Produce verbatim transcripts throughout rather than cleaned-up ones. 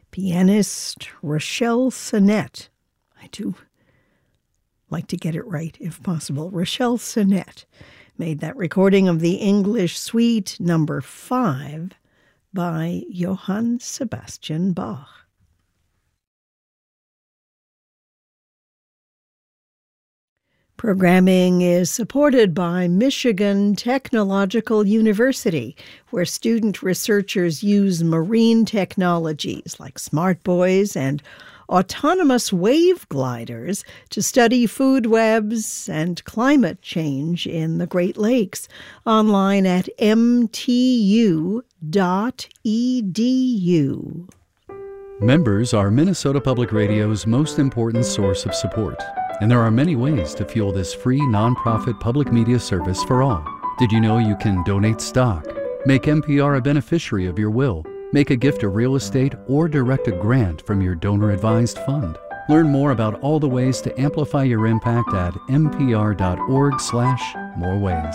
Pianist Rachelle Sonette. I do like to get it right if possible. Rachelle Sonette made that recording of the English Suite number five by Johann Sebastian Bach. Programming is supported by Michigan Technological University, where student researchers use marine technologies like smart buoys and autonomous wave gliders to study food webs and climate change in the Great Lakes. Online at m t u dot e d u. Members are Minnesota Public Radio's most important source of support. And there are many ways to fuel this free nonprofit public media service for all. Did you know you can donate stock, make N P R a beneficiary of your will, make a gift of real estate, or direct a grant from your donor-advised fund? Learn more about all the ways to amplify your impact at npr.org slash more ways.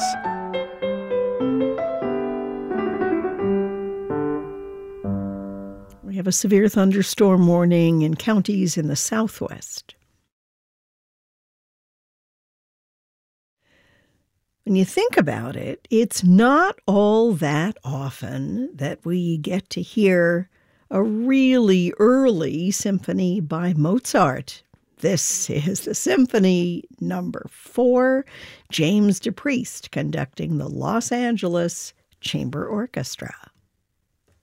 We have a severe thunderstorm warning in counties in the southwest. When you think about it, it's not all that often that we get to hear a really early symphony by Mozart. This is the Symphony Number Four, James DePriest conducting the Los Angeles Chamber Orchestra.